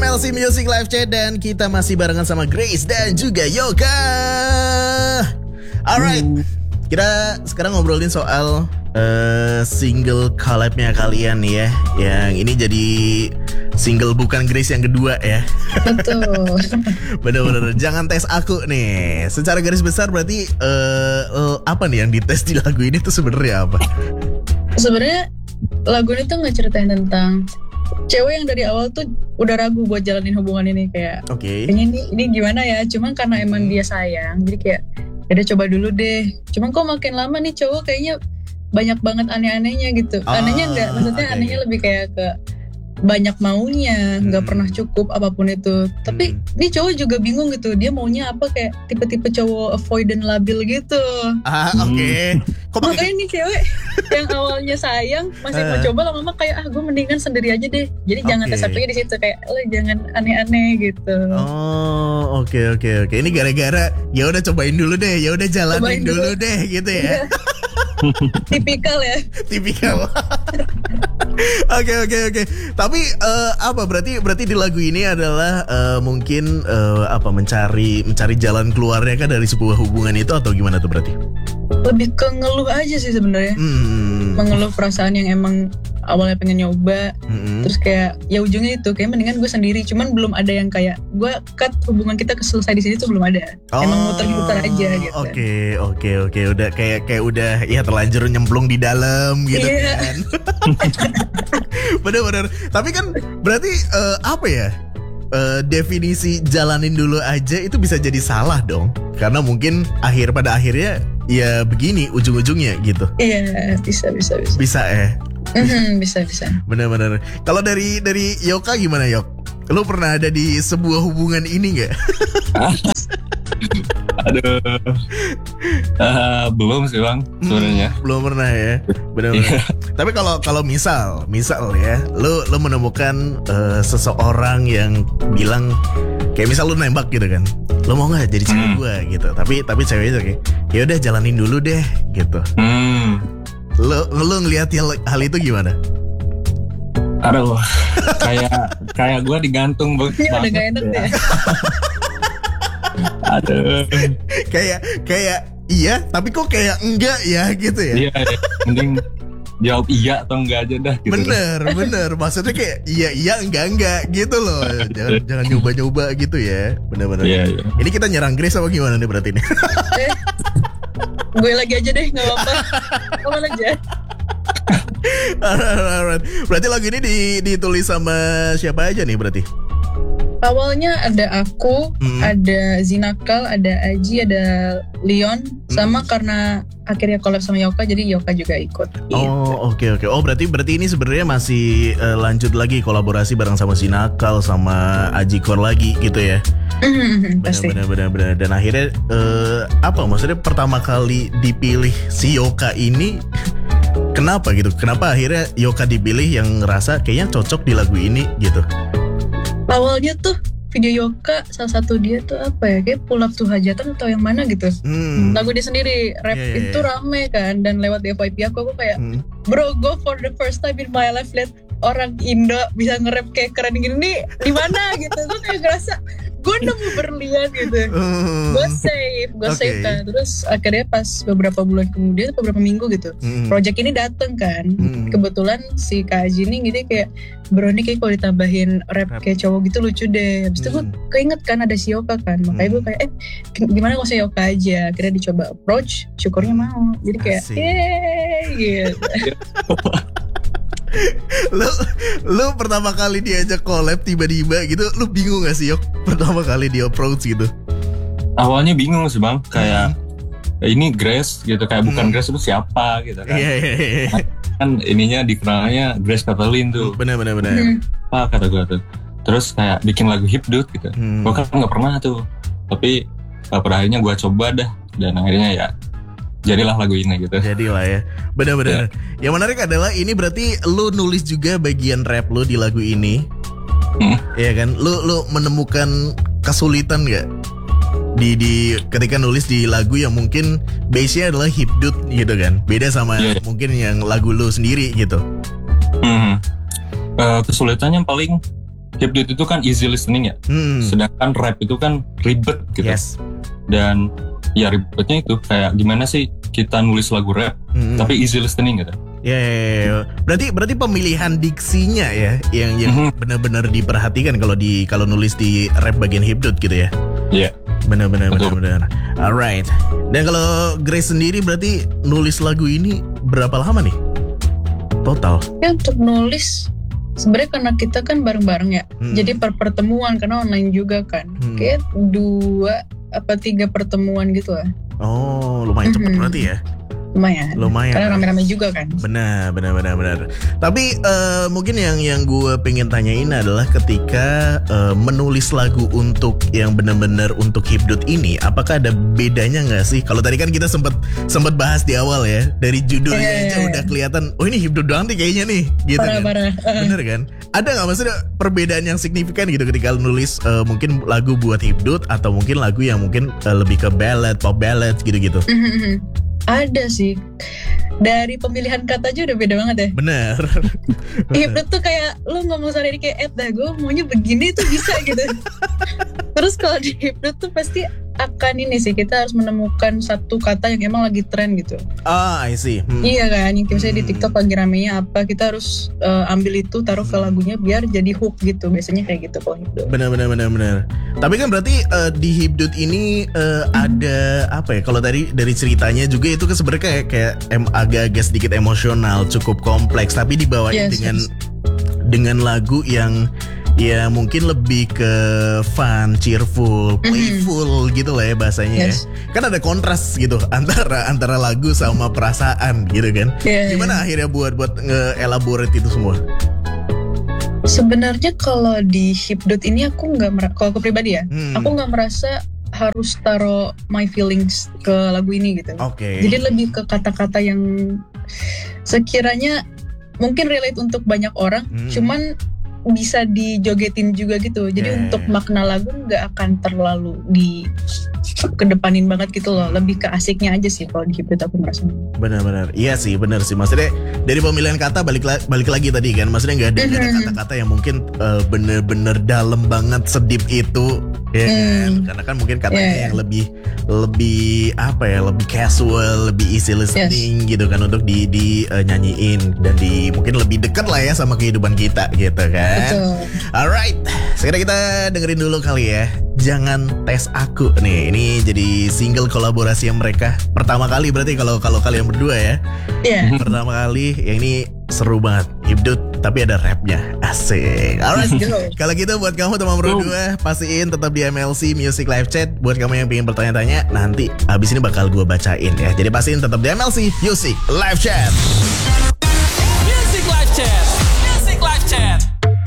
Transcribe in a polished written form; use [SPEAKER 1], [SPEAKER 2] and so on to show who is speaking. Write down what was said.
[SPEAKER 1] MLC Music Live Chat dan kita masih barengan sama Grace dan juga Yoka. Alright, kita sekarang ngobrolin soal single collab-nya kalian nih ya. Yang ini jadi single bukan Grace yang kedua ya.
[SPEAKER 2] Betul.
[SPEAKER 1] Bener-bener, jangan tes aku nih. Secara garis besar berarti apa nih yang dites di lagu ini tuh sebenarnya apa?
[SPEAKER 2] Sebenarnya lagu ini tuh ngeceritain tentang cewek yang dari awal tuh udah ragu buat jalanin hubungan ini, kayak kayaknya ini gimana ya, cuman karena emang dia sayang jadi kayak udah coba dulu deh. Cuman kok makin lama nih cowok kayaknya banyak banget aneh-anehnya gitu. Anehnya enggak, maksudnya anehnya lebih kayak ke banyak maunya, nggak pernah cukup apapun itu. Tapi ini cowok juga bingung gitu, dia maunya apa, kayak tipe-tipe cowok avoidant labil gitu. Makanya nih cewek yang awalnya sayang masih mau coba, lama-lama kayak gue mendingan sendiri aja deh. Jadi jangan tes satunya di situ, kayak lo jangan aneh-aneh gitu.
[SPEAKER 1] Oke. Ini gara-gara ya udah cobain dulu deh, ya udah jalanin dulu deh gitu ya.
[SPEAKER 2] Tipikal ya.
[SPEAKER 1] Tipikal. Oke. Tapi apa berarti di lagu ini adalah mungkin mencari jalan keluarnya kan dari sebuah hubungan itu, atau gimana tuh berarti?
[SPEAKER 2] Lebih ke ngeluh aja sih sebenarnya. Mengeluh perasaan yang emang awalnya pengen nyoba, terus kayak ya ujungnya itu kayak mendingan gue sendiri. Cuman belum ada yang kayak gue cut hubungan kita selesai di sini tuh, belum ada. Emang muter-muter aja gitu.
[SPEAKER 1] Oke. Udah kayak udah ya terlanjur nyemplung di dalam gitu kan. Bener. Tapi kan berarti definisi jalanin dulu aja itu bisa jadi salah dong. Karena mungkin pada akhirnya ya begini ujung-ujungnya gitu.
[SPEAKER 2] Iya, bisa.
[SPEAKER 1] Bisa ya.
[SPEAKER 2] Bisa.
[SPEAKER 1] Bener. Kalau dari Yoka gimana, Yok? Lu pernah ada di sebuah hubungan ini nggak?
[SPEAKER 3] Aduh, belum sih bang sebenarnya.
[SPEAKER 1] Belum pernah ya, benar-benar. Tapi kalau misal ya, lu menemukan seseorang yang bilang kayak misal lu nembak gitu kan, lu mau nggak jadi cewek gue gitu, tapi ceweknya kayak ya udah jalanin dulu deh gitu. Lu ngelihat hal itu gimana?
[SPEAKER 3] Aduh, kayak gue digantung banget.
[SPEAKER 2] Udah gak enak ya.
[SPEAKER 3] Aduh.
[SPEAKER 1] Kayak iya, tapi kok kayak enggak ya gitu ya.
[SPEAKER 3] Iya, mending jawab iya atau enggak aja dah gitu.
[SPEAKER 1] Bener. Maksudnya kayak iya enggak gitu loh. Jangan nyoba-nyoba gitu ya. Bener.
[SPEAKER 3] Iya.
[SPEAKER 1] Ini kita nyerang Grace apa gimana nih berarti nih?
[SPEAKER 2] Gue lagi aja deh, enggak apa-apa. Kamu aja.
[SPEAKER 1] Alright. Berarti lagu ini ditulis sama siapa aja nih berarti?
[SPEAKER 2] Awalnya ada aku, ada Zinakal, ada Aji, ada Leon, sama karena akhirnya collab sama Yoka, jadi Yoka juga ikut.
[SPEAKER 1] Oke. Oh berarti ini sebenarnya masih lanjut lagi kolaborasi bareng sama Zinakal sama Aji Kor lagi gitu ya?
[SPEAKER 2] Pasti.
[SPEAKER 1] Benar. Dan akhirnya maksudnya pertama kali dipilih si Yoka ini, kenapa gitu? Kenapa akhirnya Yoka dipilih yang ngerasa kayaknya cocok di lagu ini gitu?
[SPEAKER 2] Awalnya tuh video Yoka, salah satu dia tuh kayak Pull Up to Hajatan atau yang mana gitu. Lagu dia sendiri, rap itu rame kan, dan lewat di FYP aku kayak bro, go for the first time in my life, lihat orang Indo bisa nge-rap kayak keren gini nih di mana gitu. Gue kayak ngerasa gue nemu berlian gitu. Gue save kan. Terus akhirnya pas beberapa bulan kemudian, beberapa minggu gitu, project ini dateng kan. Kebetulan si Kak Aji ini gitu kayak, bro ini kayak kalau ditambahin rap kayak cowok gitu lucu deh. Habis itu gue keinget kan ada si Yoka kan, makanya gue kayak gimana kalau si Yoka aja. Akhirnya dicoba approach, syukurnya mau. Jadi kayak yeay gitu.
[SPEAKER 1] Lu pertama kali diajak collab tiba-tiba gitu, lu bingung gak sih, Yok? Pertama kali di approach gitu.
[SPEAKER 3] Awalnya bingung sih bang, kayak ini Grace gitu, kayak bukan Grace itu siapa gitu kan.
[SPEAKER 1] Iya.
[SPEAKER 3] Kan ininya dikenalnya Grace Kathleen tuh.
[SPEAKER 1] Benar.
[SPEAKER 3] Apa kata gue tuh. Terus kayak bikin lagu Hipdut gitu. Gue kan gak pernah tuh. Tapi pada akhirnya gue coba dah. Dan akhirnya ya jadilah lagu ini gitu.
[SPEAKER 1] Jadilah ya. Benar. Yang menarik adalah ini berarti lu nulis juga bagian rap lu di lagu ini. Iya kan? Lu menemukan kesulitan gak di ketika nulis di lagu yang mungkin base-nya adalah hipdut gitu kan? Beda sama mungkin yang lagu lu sendiri gitu.
[SPEAKER 3] Kesulitannya paling hip-hop itu kan easy listening ya. Sedangkan rap itu kan ribet gitu.
[SPEAKER 1] Yes.
[SPEAKER 3] Dan ya ribetnya itu kayak gimana sih kita nulis lagu rap tapi easy listening gitu.
[SPEAKER 1] Ya. Berarti pemilihan diksinya ya yang benar-benar diperhatikan kalau nulis di rap bagian hip-hop gitu ya.
[SPEAKER 3] Iya.
[SPEAKER 1] Benar. Alright. Dan kalau Grace sendiri berarti nulis lagu ini berapa lama nih? Total.
[SPEAKER 2] Ya untuk nulis sebenarnya karena kita kan bareng-bareng ya. Jadi pertemuan karena online juga kan. Kayak 2-3 pertemuan gitu lah.
[SPEAKER 1] Oh, lumayan cepat berarti ya. Lumayan.
[SPEAKER 2] Karena rame-rame juga kan.
[SPEAKER 1] Benar. Tapi mungkin yang gue pengen tanyain adalah ketika menulis lagu untuk yang benar-benar untuk hipdut ini, apakah ada bedanya nggak sih? Kalau tadi kan kita sempat bahas di awal ya, dari judulnya aja udah kelihatan, oh ini hipdut doang nih kayaknya nih, gitu
[SPEAKER 2] parah.
[SPEAKER 1] Bener kan? Ada nggak maksudnya perbedaan yang signifikan gitu ketika nulis mungkin lagu buat hipdut atau mungkin lagu yang mungkin lebih ke ballad, pop ballad gitu-gitu?
[SPEAKER 2] Ada sih. Dari pemilihan kata aja udah beda banget ya.
[SPEAKER 1] Bener.
[SPEAKER 2] Hipnot tuh kayak lu ngomong sehari kayak gue maunya begini tuh bisa gitu. Terus kalau di hipnot tuh pasti akan ini sih, kita harus menemukan satu kata yang emang lagi tren gitu.
[SPEAKER 1] I see.
[SPEAKER 2] Iya kan, yang misalnya di TikTok lagi ramenya apa, kita harus ambil itu taruh ke lagunya biar jadi hook gitu. Biasanya kayak gitu kalau hipdut.
[SPEAKER 1] Benar. Tapi kan berarti di hipdut ini ada apa ya? Kalau dari ceritanya juga itu kan sebenarnya kayak agak-agak sedikit emosional, cukup kompleks. Tapi dibawain dengan lagu yang ya mungkin lebih ke fun, cheerful, playful gitu lah ya bahasanya ya. Kan ada kontras gitu antara lagu sama perasaan gitu kan. Gimana akhirnya buat nge-elaborate itu semua?
[SPEAKER 2] Sebenarnya kalau di hipdut ini aku aku pribadi ya, aku nggak merasa harus taruh my feelings ke lagu ini gitu. Jadi lebih ke kata-kata yang sekiranya mungkin relate untuk banyak orang, cuman bisa dijogetin juga gitu. Jadi untuk makna lagu nggak akan terlalu kedepanin banget gitu loh. Lebih ke asiknya aja sih kalau di hipdut aku merasa.
[SPEAKER 1] Benar. Iya sih, benar sih. Maksudnya dari pemilihan kata balik lagi tadi kan. Maksudnya nggak ada kata-kata yang mungkin bener-bener dalam banget sedip itu, ya kan? Karena kan mungkin katanya yang lebih apa ya, lebih casual, lebih easy listening gitu kan untuk nyanyiin dan mungkin lebih dekat lah ya sama kehidupan kita gitu kan.
[SPEAKER 2] Betul.
[SPEAKER 1] Alright, sekarang kita dengerin dulu kali ya. Jangan Tes Aku nih. Ini jadi single kolaborasi yang mereka pertama kali berarti kalau kalian berdua ya. Pertama kali. Yang ini seru banget, hipdut tapi ada rapnya. Asik. Alright. Kalau gitu buat kamu teman berdua, pastiin tetap di MLC Music Live Chat. Buat kamu yang pengen bertanya-tanya, nanti abis ini bakal gue bacain ya. Jadi pastiin tetap di MLC Music Live Chat.